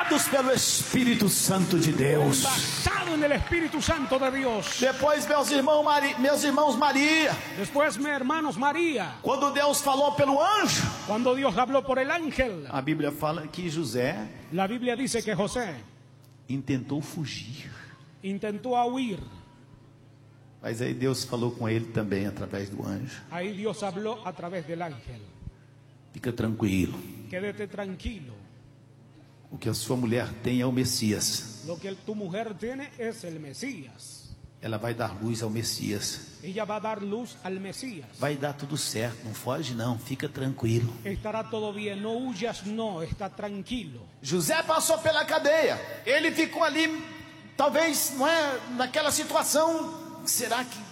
guiados pelo Espírito Santo de Deus. basado en el Espíritu Santo de Dios. Depois, meus irmãos Maria, Después, mis hermanos, María, quando Deus falou pelo anjo, cuando Dios habló por el ángel, a Bíblia fala que José la Biblia dice que José intentou fugir. intentó huir. Mas aí Deus falou com ele também através do anjo. Ahí Dios habló a través del ángel. Fica tranquilo. Quédate tranquilo. O que a sua mulher tem é o Messias. Lo que tu mujer tiene es el Mesías. Ela vai dar luz ao Messias. Ella va a dar luz al Mesías. Vai dar tudo certo, não foge não, fica tranquilo. Estará todo bien, no huyas, no, está tranquilo. José passou pela cadeia. Ele ficou ali, talvez, não é, naquela situação, será que...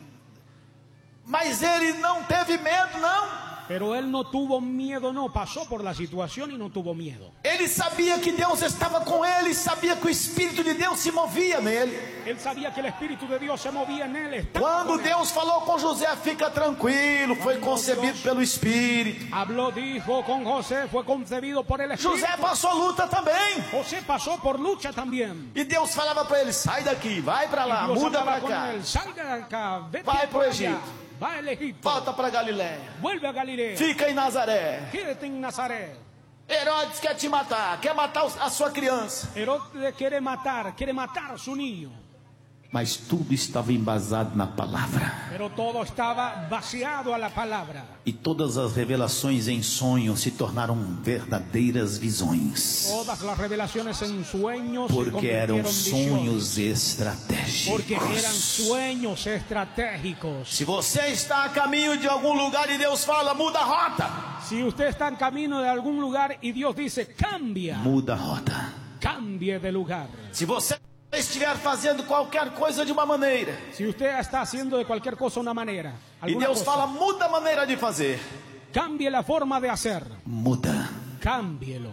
Mas ele não teve medo, não. Pero él no tuvo miedo, no, pasó por la situación y no tuvo miedo. Ele sabia que Deus estava com ele, sabia que o Espírito de Deus se movia nele. Él sabía que el Espíritu de Dios se movía en él. estaba Quando con él. Deus falou com José, fica tranquilo, foi concebido pelo Espírito. Habló, dijo con José, fue concebido por el Espíritu. José passou luta também. José pasó por lucha también. E Deus falava para ele, sai daqui, vai para lá, Dios muda hablaba para con cá, él, salga de acá, vete Vai pro para allá, Egito. va al Egipto, volta para Galiléia, vuelve a Galilea, fica em Nazaré. quédate en Nazaret. Herodes quer te matar, quer matar a sua criança. Herodes quiere matar a su niño. Mas tudo estava embasado na palavra. Pero todo estaba vaciado a la palabra. E todas as revelações em sonhos se tornaram verdadeiras visões. Todas las revelaciones en sueños se Porque eram convirtieron en sonhos estratégicos. Porque eran sueños estratégicos. Se você está a caminho de algum lugar e Deus fala, muda a rota. Si usted está en camino de algún lugar y Dios dice, cambia, Muda a rota. cambie de lugar. Se você estiver fazendo qualquer coisa de uma maneira, Si usted está haciendo de cualquier cosa una manera, e alguna Deus cosa, fala, muda a maneira de fazer, cambie la forma de hacer, muda. cámbielo.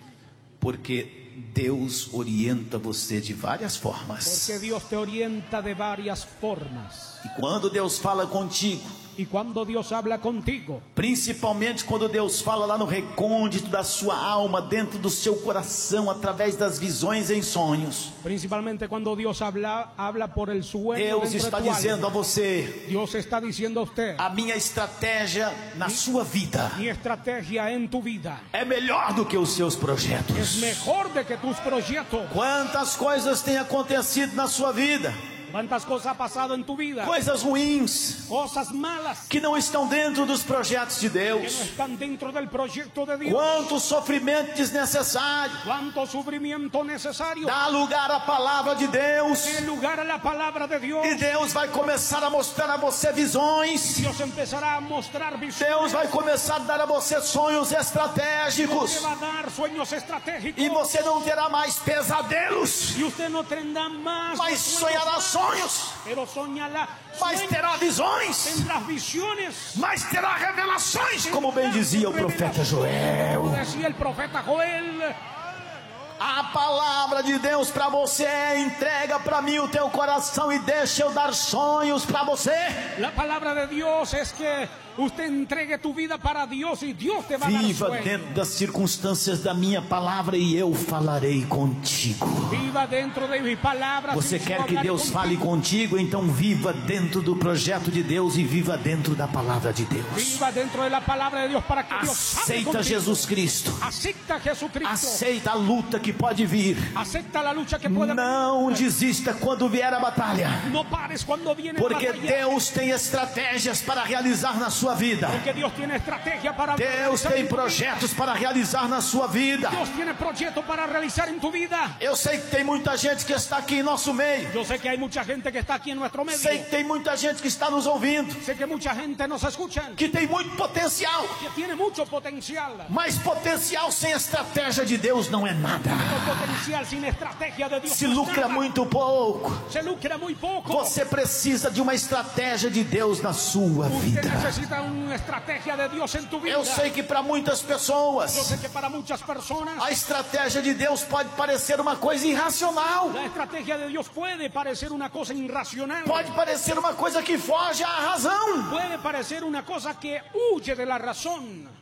Porque Deus orienta você de várias formas. Porque Dios te orienta de varias formas. E quando Deus fala contigo, Y cuando Dios habla contigo, principalmente quando Deus fala lá no recôndito da sua alma, dentro do seu coração, através das visões em sonhos, principalmente cuando Dios habla por el sueño Deus dentro está de tu dizendo a alma, você, Dios está diciendo a usted, a minha estratégia na sua vida mi estrategia en tu vida é melhor do que os seus es projetos. mejor de que tus proyectos. Quantas coisas têm acontecido na sua vida, ¿Cuántas cosas ha pasado en tu vida? coisas ruins, Cosas malas que não estão dentro dos projetos de que no Deus. están dentro del proyecto de Dios. Quanto sofrimento desnecessário. Cuánto sufrimiento necesario. Dá lugar à palavra de Deus. Dé lugar a la palabra de Dios. E Deus vai começar a mostrar a você visões. Dios empezará a mostrar Deus visiones. vai começar a dar a você sonhos estratégicos. Te va a dar sueños estratégicos. E você não terá mais pesadelos, Y usted no tendrá más mas sonhará sonhos. pero soñará Mas sueños, terá visões. tendrás visiones. Mas terá revelações, como bem dizia o profeta Joel. Decía el profeta Joel. A palavra de Deus para você é: entrega para mim o teu coração e deixa eu dar sonhos para você. La palabra de Dios es que usted entregue tu vida para Dios y Dios te va a dar Viva sueños. dentro das circunstâncias da minha palavra e eu falarei contigo. Viva dentro de mis palabras. Você y yo quer que hablaré Deus fale contigo? Então viva dentro do projeto de Deus e viva dentro da palavra de Deus. Viva dentro de la palabra de Dios para que Dios hable Aceita contigo. Jesus Cristo. Acepta a Jesucristo. Aceita a luta que pode vir. Acepta la lucha que puede Não venir. desista quando vier a batalha. No pares cuando viene Porque la batalla. Deus tem estratégias para realizar na sua vida. Porque Dios tiene estrategia para Deus realizar tem en tu vida. projetos para realizar na sua vida. Dios tiene proyectos para realizar en tu vida. Eu sei que tem muita gente que está aqui em nosso meio. Yo sé que hay mucha gente que está aquí en nuestro medio. Sei que tem muita gente que está nos ouvindo, Sé que mucha gente nos escucha, que tem muito potencial. que tiene mucho potencial. Mas potencial sem estratégia de Deus não é nada. Pero potencial sin estrategia de Dios Se no es lucra nada. muito pouco. Se lucra muy poco. Você precisa de uma estratégia de Deus na sua Usted vida. necesita una estrategia de Dios en tu vida. Eu sei que para muitas Yo pessoas sé que para muchas personas a estratégia de Deus pode parecer uma coisa irracional. la estrategia de Dios puede parecer una cosa irracional. Pode parecer uma coisa que foge à razão. Puede parecer una cosa que huye de la razón.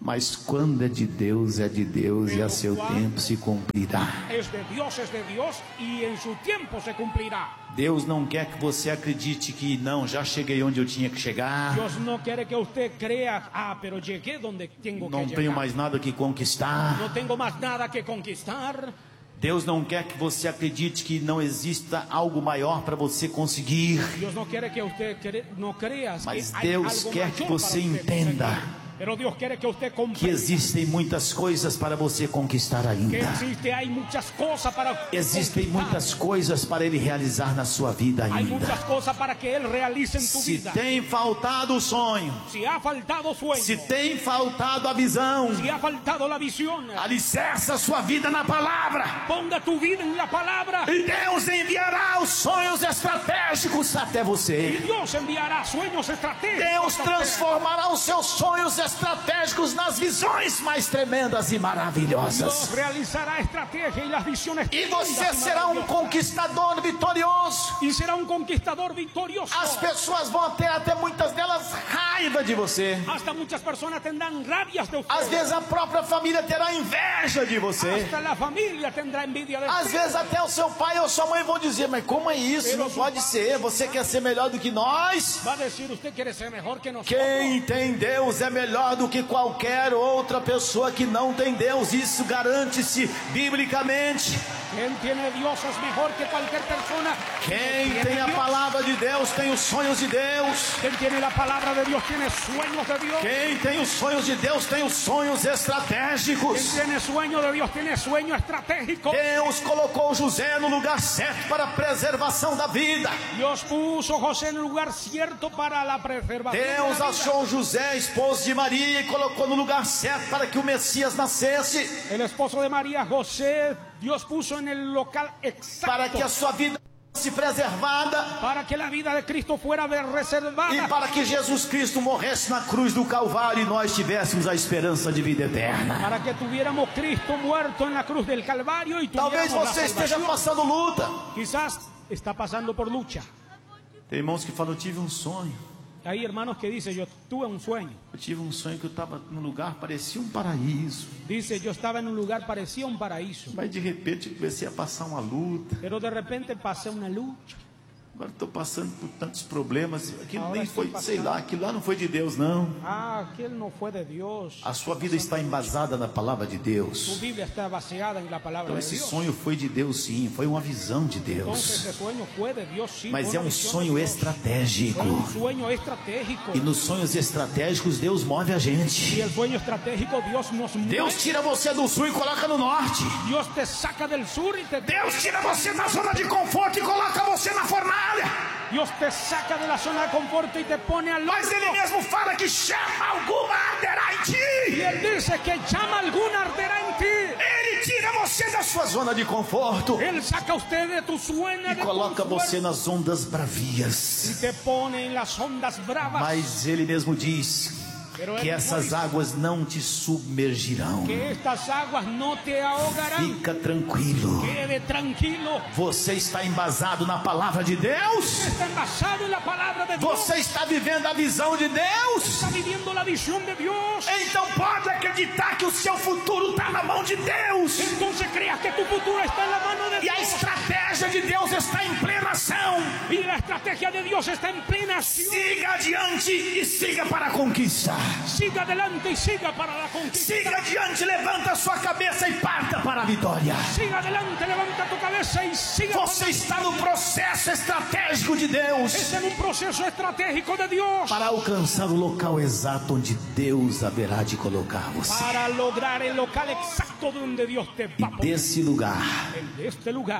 Mas quando é de Deus, e a seu tempo se cumprirá. Es de Dios, y en su tiempo se cumplirá. Deus não quer que você acredite que não, já cheguei onde eu tinha que chegar. Dios no quiere que usted crea, pero llegué donde tengo que Não tenho llegar. mais nada que conquistar. No tengo más nada que conquistar. Deus não quer que você acredite que não exista algo maior para você conseguir. Dios no quiere que usted no creas Mas que hay Deus algo quer que mayor você para usted entenda conseguir. Pero Dios quiere que usted que comprenda existem muitas coisas para você conquistar que ainda. hay muchas cosas para Existem conquistar. muitas coisas para Ele realizar na sua vida Hay muchas ainda. cosas para que Él realice en tu Se vida. tem faltado o sonho, Si ha faltado sueño, se tem faltado a visão, si ha faltado la visión, alicerça a sua vida na palavra. ponga tu vida en la palabra. E Deus enviará os sonhos estratégicos até Y você. Dios enviará sueños estratégicos. Deus a usted. transformará os seus sonhos estratégicos nas visões mais tremendas e Dios maravilhosas. realizará estrategias y las visiones. E você tremendas y será um maravillosas. conquistador vitorioso. Y será un conquistador victorioso. As pessoas vão ter até muitas delas raiva de você. Hasta muchas personas tendrán rabias de usted. Às vezes a própria família terá inveja de você. Hasta la familia tendrá envidia de Às usted. vezes até o seu pai ou sua mãe vão dizer: mas como é isso? Não pode ser. Você quer ser melhor do que nós? Va a decir, usted quiere ser mejor que nosotros. Quem tem Deus é melhor do que qualquer outra pessoa que não tem Deus. Isso garante-se biblicamente. Quien tiene Dios es mejor que cualquier persona. Quem tem a palavra de Deus tem os sonhos de Deus. Quien tiene la palabra de Dios tiene sueños de Dios. Quem tem os sonhos de Deus tem os sonhos Quien estratégicos. tiene sueño de Dios tiene sueño estratégico. Deus colocou José no lugar certo para a preservação da vida. Dios puso a José en el lugar cierto para la preservación de Deus la vida. achou José, esposo de Maria, e colocou no lugar certo para que o Messias nascesse. El esposo de María, José, Dios puso en el local exacto Para que a sua vida fosse preservada. para que la vida de Cristo fuera reservada. E para que Jesus Cristo morresse na cruz do Calvário e nós tivéssemos a esperança de vida eterna. Para que tuviéramos Cristo muerto en la cruz del Calvario y Talvez tuviéramos la você esteja salvación. passando luta. Quizás está pasando por lucha. Tem irmãos que falam: eu tive um sonho. Hay hermanos que dicen, yo tuve un sueño. Eu tive um sonho que eu estava num lugar, parecia um paraíso. Dice, yo estaba en un lugar, parecía un paraíso. Mas de repente eu comecei a passar uma luta. Pero de repente pasé una lucha. Agora estou passando por tantos problemas. Aquilo Agora nem estou foi, passando. sei lá, aquilo lá não foi de Deus, não. Aquel no fue de Dios. A sua vida está embasada na palavra de Tu Deus. Biblia está baseada en la palabra Então de esse Dios. sonho foi de Deus, sim. Foi uma visão de Entonces Deus. ese sueño fue de Dios, sí. Mas fue é una um visión sonho de Dios. estratégico. Es un sueño estratégico. E nos sonhos estratégicos Deus move a Y gente. el sueño estratégico Dios nos mueve. Deus tira você do sul e coloca no norte. Dios te saca del sur y te Deus tira você da zona de conforto e coloca você na fornalha. Dios te saca de la zona de confort y te pone al Mas Ele horno. mesmo fala que chama alguma arderá em Y ti. Él dice que llama alguna arderá en ti. Ele tira você da sua zona de conforto Él saca a usted de tu zona e de coloca confort você nas ondas y bravias. te pone en las ondas bravas. Mas Ele mesmo diz Pero Él que mismo essas dice águas não te submergirão. que estas aguas no te ahogarán. Fica tranquilo. Quede tranquilo. Você está embasado na palavra de Deus. Está envasado en la palabra de Dios. Você está vivendo a visão de Deus. Está viviendo la visión de Dios. Então pode acreditar que o seu futuro está na mão de Deus. Entonces creas que tu futuro está en la mano de E a Dios. estratégia de Deus está em plena ação. Y la estrategia de Dios está en plena acción. Siga adiante e siga para a conquista. Siga adelante y siga para la conquista. Siga adiante, levanta a sua cabeça e parta para a vitória. Siga adelante, levanta tu cabeza y siga. Você está no processo estratégico de Deus Es en un proceso estratégico de Dios para alcançar o local exato onde Deus haverá de colocar você. para lograr el local exacto donde Dios te va a E poner. desse lugar, En este lugar,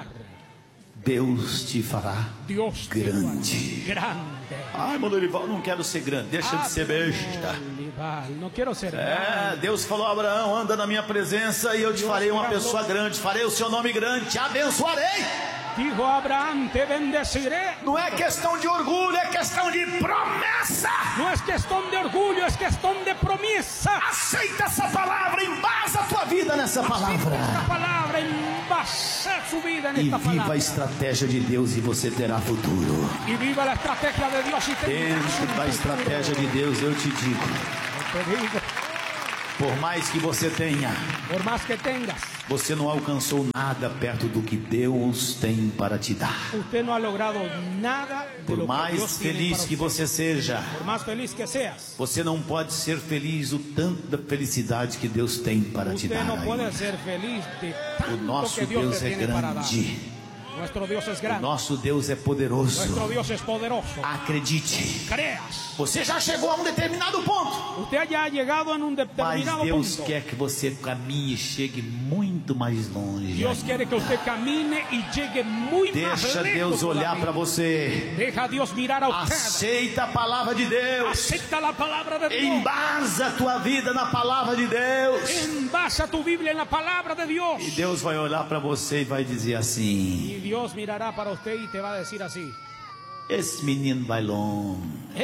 Deus te fará Dios te grande. hará grande. Ai, irmão Dorival, não quero ser grande, deixa de ser besta. Olival, no quiero ser Deus falou a Abraão: anda na minha presença e eu te farei uma pessoa grande, farei o seu nome grande, te abençoarei. Dijo Abraham, te bendeciré. Não é questão de orgulho, é questão de promessa. No es cuestión de orgullo, es cuestión de promesa. Aceita essa palavra, embasa a tua vida nessa Esta palavra. palabra, embasa su vida en E esta viva palabra. a estratégia de Deus e você terá futuro. Y viva la estrategia de Dios y tendrás Dentro un da futuro. estratégia de Deus, eu te digo: Te digo, Por mais que você tenha, por más que tengas, você não alcançou nada perto do que Deus tem para te dar. usted no ha logrado nada de Por lo que mais Dios tiene feliz para que usted. você seja, Por más feliz que seas, você não pode ser feliz o tanto da felicidade que Deus tem para te usted dar. no puede ainda. ser feliz de O tanto nosso que Dios Deus te é tiene para dar. grande. Nuestro Dios es O grande. nosso Deus é poderoso. Nuestro Dios es poderoso. Acredite. Creas. Você já chegou a um determinado ponto. Usted ya ha llegado en un Mas determinado Deus punto. quer que você caminhe e chegue muito mais longe. Dios quiere que usted camine y llegue muy más Deixa lejos. Deus olhar todavía. para você. Deja a Dios mirar a usted. Aceita a palavra de Deus. Acepta la palabra de Dios. Embasa a tua vida na palavra de Deus. Envasa tu Biblia en la palabra de Dios. E Deus vai olhar para você e vai dizer assim: Y Dios mirará para usted y te va a decir así: esse menino vai longe.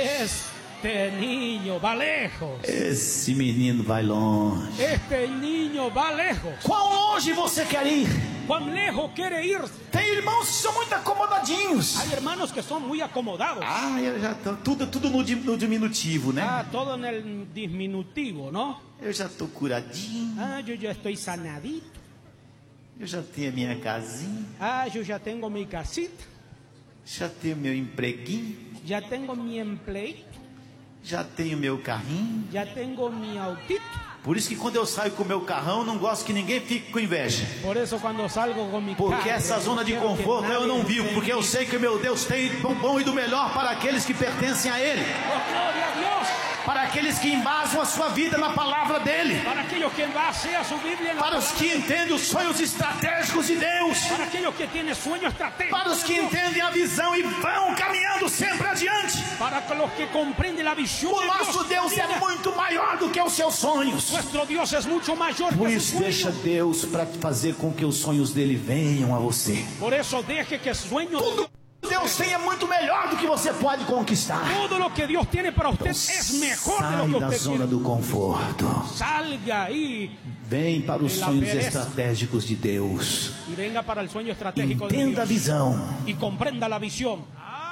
este niño va lejos. Esse menino vai longe. Este niño va lejos. Quão longe você quer ir? ¿Cuán lejos quiere ir? Tem irmãos que são muito acomodadinhos. Hay hermanos que son muy acomodados. Ah, eu já tô, tudo no diminutivo, né? Ah, todo en el diminutivo, ¿no? Eu já tô curadinho. Ah, yo ya estoy sanadito. Eu já tenho a minha casinha. Ah, yo ya tengo mi casita. Já tenho meu empreguinho. Ya tengo mi empleo. Já tenho meu carrinho. Ya tengo mi autito. Por isso que quando eu saio com o meu carrão, eu não gosto que ninguém fique com inveja. Por eso cuando salgo con mi Porque carro, essa zona de quiero que conforto eu nadie não vivo. esté- Porque eu sei que o meu Deus tem do bom e do melhor para aqueles que pertencem a Ele. Oh, gloria a Dios. Para aqueles que embasam a sua vida na palavra dEle. Para aquellos que basen a su Biblia en la Para os palabra. que entendem os sonhos estratégicos de Deus. Para aquellos que tienen sueños estratégicos. Para os que de Dios. entendem a visão e vão caminhando sempre adiante. Para los que comprenden la visión O de nosso Deus é Mira, muito maior do que os seus sonhos. nuestro Dios es mucho mayor Por que isso, sus deixa sueños. Deus para fazer com que os sonhos dele venham a você. Por eso deje que sueños. Tudo que Deus tem é muito melhor do que você pode conquistar. Todo lo que Dios tiene para usted es mejor de Sai lo que da usted zona quiere. do conforto. Salga ahí Vem para os La sonhos pereza. estratégicos de Deus. y venga para el sueño estratégico de Entenda a Dios. visão Y comprenda la visión.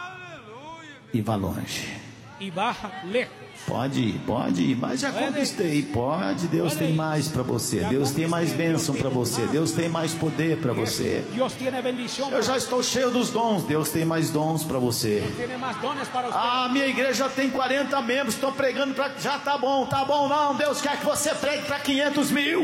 e vá longe. Y baja lejos. Pode ir, mas já conquistei. Pode, Deus tem mais para você. Deus tem mais bênção para você. Deus tem mais poder para você. Dios tiene bendición. Eu já estou cheio dos dons. Deus tem mais dons para você. Tiene más dones para usted. Ah, minha igreja tem 40 membros. Estou pregando para. Já tá bom não. Deus quer que você pregue para 500 mil.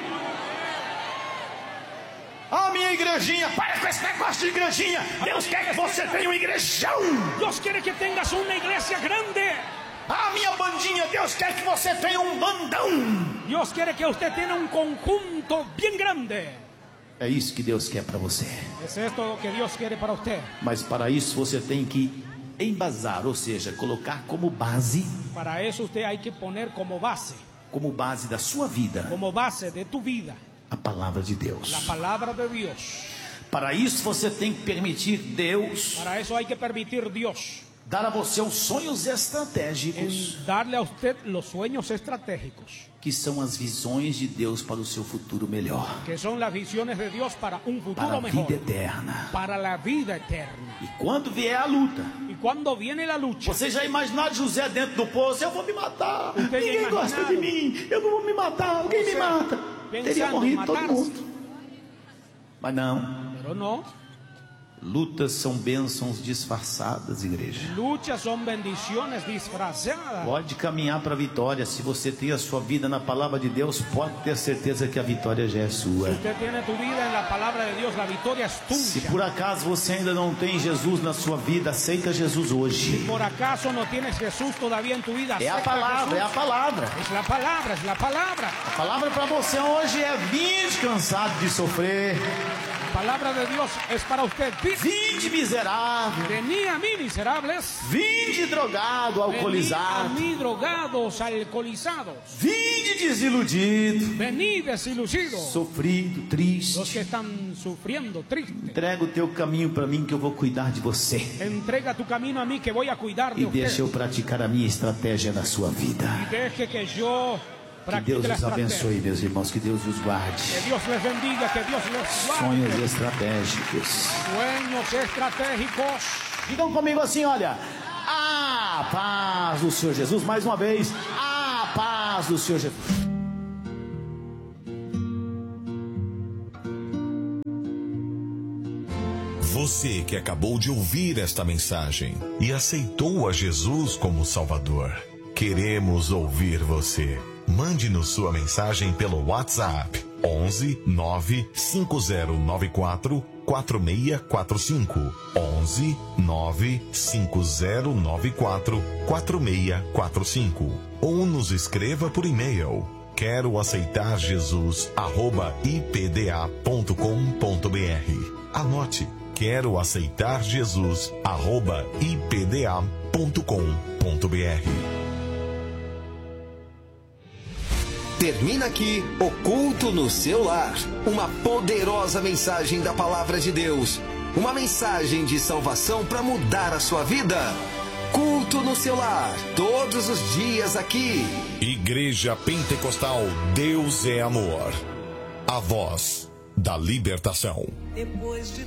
Ah, minha igrejinha, para com esse negócio de igrejinha. Deus quer que você tenha uma igrejão. Dios quiere que tengas una iglesia grande. Ah, minha bandinha, Deus quer que você tenha um bandão. Dios quiere que usted tenga un conjunto bien grande. É isso que Deus quer para você. Es esto lo que Dios quiere para usted. Mas para isso você tem que embasar, ou seja, colocar como base Para eso usted hay que poner como base da sua vida como base de tu vida, a palavra de la Deus. palabra de Dios. Para isso você tem que permitir Deus Para eso hay que permitir Dios dar a você os sonhos estratégicos, en darle a usted los sueños estratégicos, que são as visões de Deus para o seu futuro melhor, que son las visiones de Dios para un para futuro a mejor, vida eterna. para la vida eterna. E quando vier a luta, Y cuando viene la lucha, você já imaginou José dentro do poço? Eu vou me matar, Usted já ninguém gosta de imaginado? mim, eu não vou me matar, alguém me Você mata. pensando Teria em morrido todo matar-se. mundo. Mas não. pero no. Lutas são bênçãos disfarçadas, igreja. Luchas son bendiciones disfrazadas. Pode caminhar para a vitória. Se você tem a sua vida na palavra de Deus, pode ter certeza que a vitória já é sua. Usted tiene tu vida en la palabra de Dios, la victoria es Se tuya. por acaso você ainda não tem Jesus na sua vida, aceita Jesus hoje. Por acaso no tienes Jesús todavía en tu vida, É a acepta palavra, é a Jesús. palavra. Es la palabra, es la palabra. A palavra para você hoje é: vinde cansado de sofrer, La palabra de Dios es para usted. vinde miserável, Vení a mí, miserables. vinde drogado, Vení a alcoolizado, mí, drogados, alcoholizados. vinde desiludido, Vení, desiludidos. sofrido, triste. Los que están sufriendo, tristes. Entrega o teu caminho para mim que eu vou cuidar de você. Entrega tu camino a mí que voy a cuidar de E deixa usted. eu praticar a minha estratégia na sua vida. Y deje que yo Que practique Deus la os estrategia. abençoe, meus irmãos. Que Deus os guarde. Que Dios les bendiga, que Dios les guarde. Sonhos estratégicos. Sueños estratégicos. Digam comigo assim, olha: a paz do Senhor Jesus. Mais uma vez, a paz do Senhor Jesus. Você que acabou de ouvir esta mensagem e aceitou a Jesus como Salvador, queremos ouvir você. Mande-nos sua mensagem pelo WhatsApp 11 95094 4645 11 95094 4645 ou nos escreva por e-mail queroaceitarjesus@ipda.com.br. Anote: queroaceitarjesus@ipda.com.br. Termina aqui o Culto no Seu Lar. Uma poderosa mensagem da Palavra de Deus. Uma mensagem de salvação para mudar a sua vida. Culto no Seu Lar, todos os dias aqui. Igreja Pentecostal Deus é Amor. A voz da libertação. Depois de